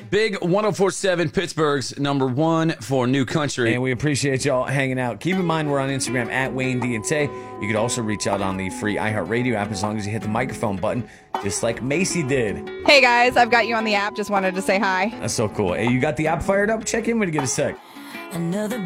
Big 104.7 Pittsburgh's number one for New Country. And we appreciate y'all hanging out. Keep in mind, we're on Instagram at Wayne D and Tay. You could also reach out on the free iHeartRadio app as long as you hit the microphone button, just like Macy did. Hey guys, I've got you on the app. Just wanted to say hi. That's so cool. Hey, you got the app fired up? Check in when you get a sec. Another